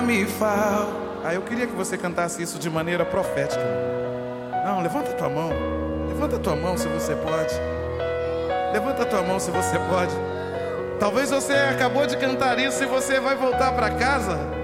me falta. Eu queria que você cantasse isso de maneira profética. Não, levanta a tua mão. Levanta a tua mão se você pode. Levanta a tua mão se você pode. Talvez você acabou de cantar isso e você vai voltar para casa